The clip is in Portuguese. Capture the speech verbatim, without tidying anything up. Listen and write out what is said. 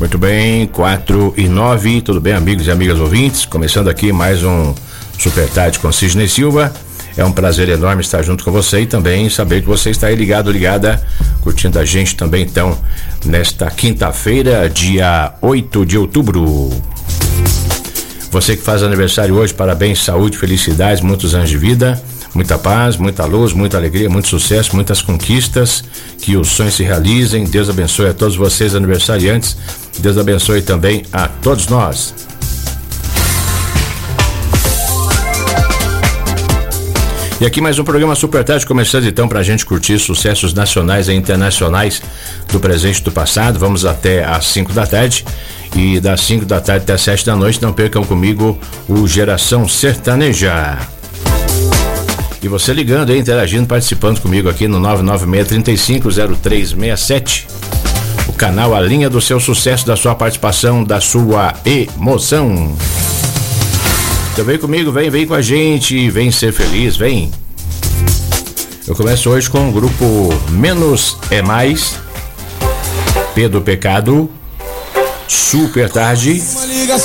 Muito bem, quatro e nove, tudo bem, amigos e amigas ouvintes? Começando aqui mais um Super Tarde com Sidney Silva. É um prazer enorme estar junto com você e também saber que você está aí ligado, ligada, curtindo a gente também, então, nesta quinta-feira, dia oito de outubro. Você que faz aniversário hoje, parabéns, saúde, felicidades, muitos anos de vida, muita paz, muita luz, muita alegria, muito sucesso, muitas conquistas, que os sonhos se realizem. Deus abençoe a todos vocês aniversariantes, Deus abençoe também a todos nós. E aqui mais um programa Super Tarde, começando então pra gente curtir sucessos nacionais e internacionais do presente e do passado. Vamos até às cinco da tarde e das cinco da tarde até às sete da noite, não percam comigo o Geração Sertaneja. E você ligando aí, interagindo, participando comigo aqui no nove nove seis, três cinco, zero três seis sete. O canal A Linha do Seu Sucesso, da sua participação, da sua emoção. Então vem comigo, vem, vem com a gente, vem ser feliz, vem. Eu começo hoje com o grupo Menos é Mais, P do Pecado, Super Tarde.